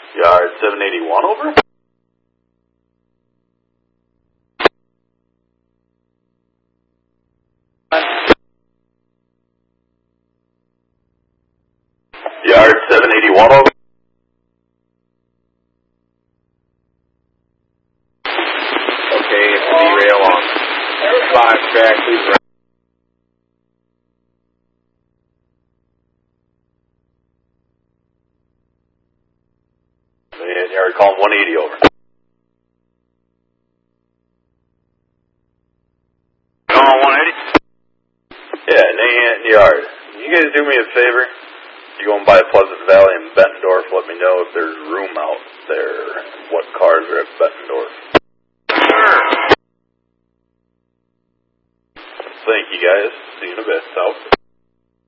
Yard 781 over? Yard 781 over? Okay, it's a derail on 5 track, please. And yard calling 180 over. Calling 180? Yeah, Nate Yard. Can you guys do me a favor? If you're going by Pleasant Valley and Bettendorf, let me know if there's room out there. What cars are at Bettendorf? Sure. Thank you guys. See you in a bit. Out.